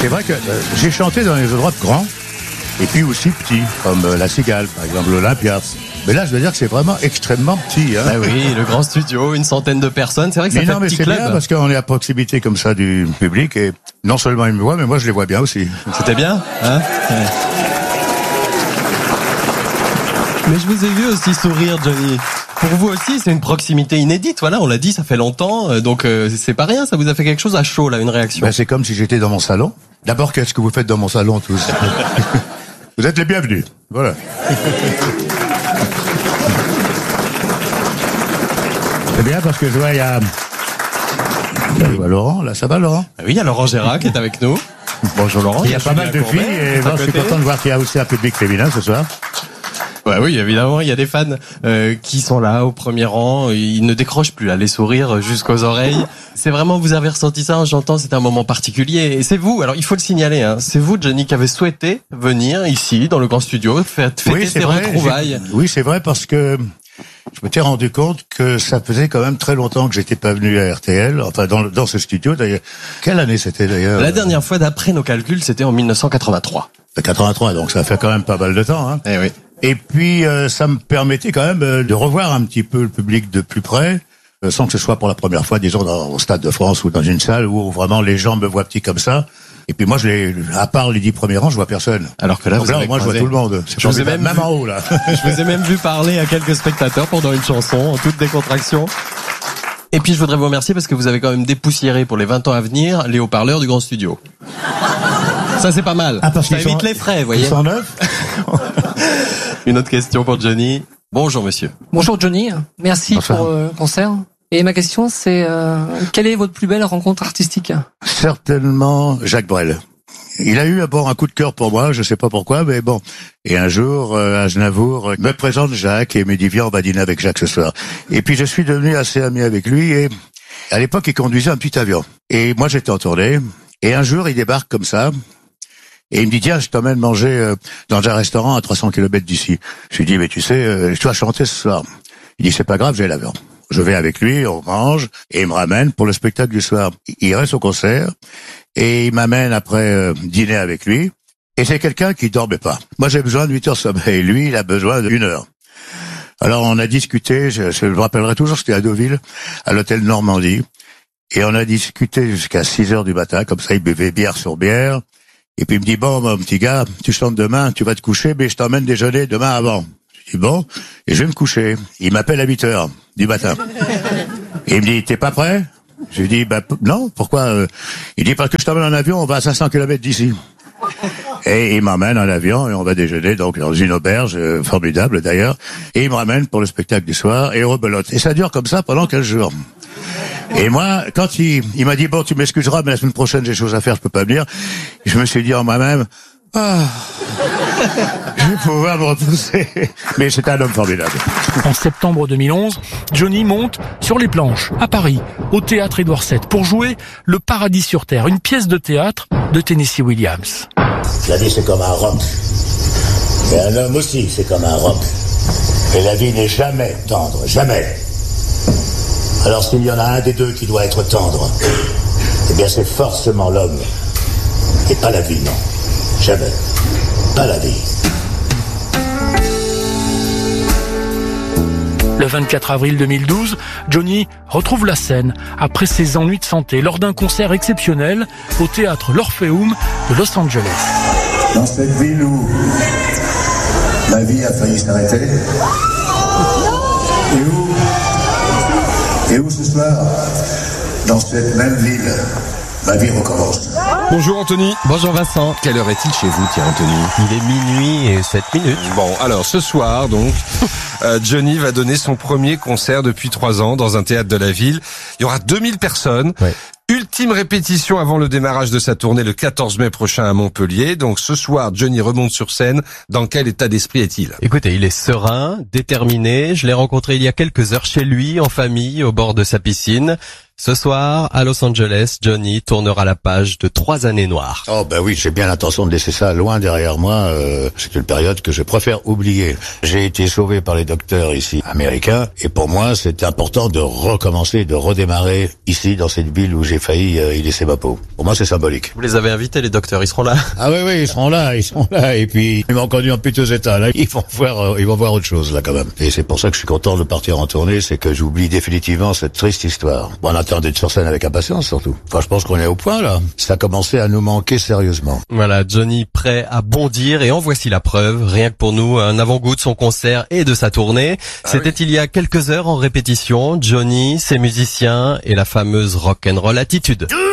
C'est vrai que j'ai chanté dans les endroits grands et puis aussi petits, comme La Cigale, par exemple, l'Olympia. Mais là, je veux dire que c'est vraiment extrêmement petit. Hein. Ah oui, le grand studio, une centaine de personnes. C'est vrai que ça mais fait non, un mais petit c'est club. bien parce qu'on est à proximité comme ça du public et non seulement ils me voient, mais moi je les vois bien aussi. C'était bien, hein? Ouais. Mais je vous ai vu aussi sourire, Johnny. Pour vous aussi, c'est une proximité inédite. Voilà, on l'a dit, ça fait longtemps, donc c'est pas rien. Ça vous a fait quelque chose à chaud là, une réaction. Ben, c'est comme si j'étais dans mon salon. D'abord, qu'est-ce que vous faites dans mon salon tous? Vous êtes les bienvenus. Voilà. C'est bien parce que je vois, il y a Laurent, là ça va Laurent? Oui, il y a Laurent Gérard qui est avec nous. Bonjour Laurent. Il y a pas mal de filles et bon, je suis content de voir qu'il y a aussi un public féminin ce soir. Ouais, oui, évidemment, il y a des fans qui sont là au premier rang. Ils ne décrochent plus, là, les sourires jusqu'aux oreilles. C'est vraiment, vous avez ressenti ça, j'entends, c'est un moment particulier. Et c'est vous, alors il faut le signaler, hein, c'est vous, Johnny, qui avez souhaité venir ici, dans le grand studio, fêter ces retrouvailles. Oui, c'est vrai parce que je m'étais rendu compte que ça faisait quand même très longtemps que j'étais pas venu à RTL, enfin dans ce studio d'ailleurs. Quelle année c'était d'ailleurs? La dernière fois, d'après nos calculs, c'était en 1983. 83, donc ça fait quand même pas mal de temps. Hein. Eh oui. Et puis ça me permettait quand même de revoir un petit peu le public de plus près, sans que ce soit pour la première fois, disons, au Stade de France ou dans une salle où vraiment les gens me voient petit comme ça. Et puis moi, à part les 10 premiers rangs, je vois personne. Alors que là, donc vous là, avez moi, je vois tout le monde. Je vous ai même en haut, là. Je vous ai même vu parler à quelques spectateurs pendant une chanson, en toute décontraction. Et puis, je voudrais vous remercier parce que vous avez quand même dépoussiéré pour les 20 ans à venir les haut-parleurs du grand studio. Ça, c'est pas mal. Ah, parce ça qu'ils évite les frais, vous voyez. Ils sont neufs. Une autre question pour Johnny. Bonjour, monsieur. Bonjour, Johnny. Merci Bonsoir. pour le concert. Et ma question, c'est quelle est votre plus belle rencontre artistique? Certainement Jacques Brel. Il a eu d'abord un coup de cœur pour moi, je sais pas pourquoi, mais bon. Et un jour, à Aznavour me présente Jacques et me dit viens, on va dîner avec Jacques ce soir. Et puis je suis devenu assez ami avec lui et à l'époque il conduisait un petit avion. Et moi j'étais en tournée et un jour il débarque comme ça et il me dit tiens je t'emmène manger dans un restaurant à 300 km d'ici. Je lui dis mais tu sais je dois chanter ce soir. Il dit c'est pas grave j'ai l'avion. Je vais avec lui, on mange, et il me ramène pour le spectacle du soir. Il reste au concert, et il m'amène après dîner avec lui, et c'est quelqu'un qui dormait pas. Moi j'ai besoin de 8 heures de sommeil, lui il a besoin d'1 heure. Alors on a discuté, je me rappellerai toujours, c'était à Deauville, à l'hôtel Normandie, et on a discuté jusqu'à 6 heures du matin, comme ça il buvait bière sur bière, et puis il me dit bon mon petit gars, tu chantes demain, tu vas te coucher, mais je t'emmène déjeuner demain avant. Je dis bon, et je vais me coucher. Il m'appelle à 8 heures du matin. Et il me dit, t'es pas prêt? Je lui dis, non, pourquoi? Il dit, parce que je t'emmène en avion, on va à 500 km d'ici. Et il m'emmène en avion et on va déjeuner donc dans une auberge formidable d'ailleurs. Et il me ramène pour le spectacle du soir et rebelote. Et ça dure comme ça pendant 15 jours. Et moi, quand il m'a dit, bon, tu m'excuseras, mais la semaine prochaine j'ai des choses à faire, je peux pas venir. Je me suis dit en moi-même, je vais pouvoir me repousser. Mais c'est un homme formidable. En septembre 2011, Johnny monte sur les planches, à Paris, au théâtre Édouard VII, pour jouer Le Paradis sur Terre, une pièce de théâtre de Tennessee Williams. La vie c'est comme un roc. Et un homme aussi c'est comme un roc. Et la vie n'est jamais tendre, jamais. Alors s'il y en a un des deux qui doit être tendre, eh bien c'est forcément l'homme. Et pas la vie, non. Jamais. Pas la vie. Le 24 avril 2012, Johnny retrouve la scène après ses ennuis de santé lors d'un concert exceptionnel au théâtre L'Orpheum de Los Angeles. Dans cette ville où ma vie a failli s'arrêter, et où ce soir, dans cette même ville, ma vie recommence. Bonjour Anthony. Bonjour Vincent. Quelle heure est-il chez vous, tiens Anthony? Il est minuit et 7 minutes. Bon, alors ce soir donc, Johnny va donner son premier concert depuis 3 ans dans un théâtre de la ville. Il y aura 2000 personnes. Ouais. Ultime répétition avant le démarrage de sa tournée le 14 mai prochain à Montpellier. Donc ce soir, Johnny remonte sur scène. Dans quel état d'esprit est-il? Écoutez, il est serein, déterminé. Je l'ai rencontré il y a quelques heures chez lui, en famille, au bord de sa piscine. Ce soir, à Los Angeles, Johnny tournera la page de 3 années noires. Oh ben oui, j'ai bien l'intention de laisser ça loin derrière moi. C'est une période que je préfère oublier. J'ai été sauvé par les docteurs ici américains, et pour moi c'est important de recommencer, de redémarrer ici dans cette ville où j'ai failli y laisser ma peau. Pour moi c'est symbolique. Vous les avez invités, les docteurs, ils seront là? Ah oui, ils seront là, et puis ils m'ont conduit en piteux état. Là, ils vont voir autre chose là quand même. Et c'est pour ça que je suis content de partir en tournée, c'est que j'oublie définitivement cette triste histoire. Bon, on attend d'être sur scène avec impatience surtout. Enfin, je pense qu'on est au point là. Ça a commencé à nous manquer sérieusement. Voilà, Johnny prêt à bondir, et en voici la preuve. Rien que pour nous, un avant-goût de son concert et de sa tournée. C'était il y a quelques heures en répétition. Johnny, ses musiciens et la fameuse rock'n'roll attitude.